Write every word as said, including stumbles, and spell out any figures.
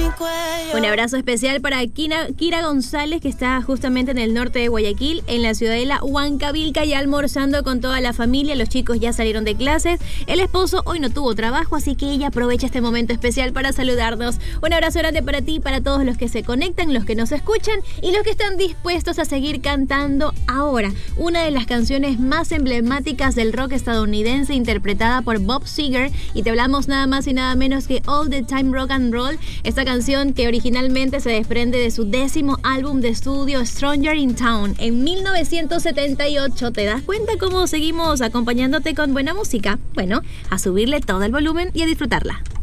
cuello. Un abrazo especial para Kira, Kira González, que está justamente en el norte de Guayaquil, en la ciudadela Huancavilca, ya almorzando con toda la familia. Los chicos ya salieron de clases. El esposo hoy no tuvo trabajo, así que ella aprovecha este momento especial para saludarnos. Un abrazo grande para ti, para todos los que se conectan, los que nos escuchan y los que están dispuestos a seguir cantando ahora. Una de las canciones más emblemáticas del rock estadounidense, interpretada por Bob Seger, y te hablamos nada más y nada menos que All the Time Rock and Roll. Esta canción que originalmente se desprende de su décimo álbum de estudio Stranger in Town en mil novecientos setenta y ocho. ¿Te das cuenta cómo seguimos acompañándote con buena música? Bueno, a subirle todo el volumen y a disfrutarla.